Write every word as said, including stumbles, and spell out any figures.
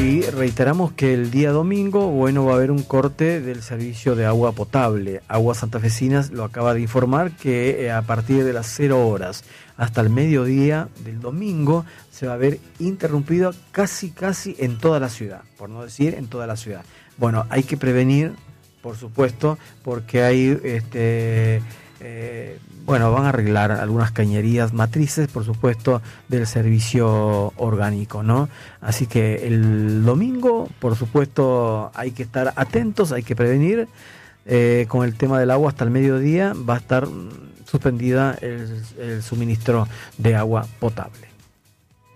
Y reiteramos que el día domingo, bueno, va a haber un corte del servicio de agua potable. Aguas Santafesinas lo acaba de informar que eh, a partir de las cero horas hasta el mediodía del domingo se va a ver interrumpido casi casi en toda la ciudad, por no decir en toda la ciudad. Bueno, hay que prevenir, por supuesto, porque hay este eh, bueno, van a arreglar algunas cañerías matrices, por supuesto, del servicio orgánico, ¿no? Así que el domingo, por supuesto, hay que estar atentos, hay que prevenir. Eh, con el tema del agua hasta el mediodía va a estar suspendida el, el suministro de agua potable.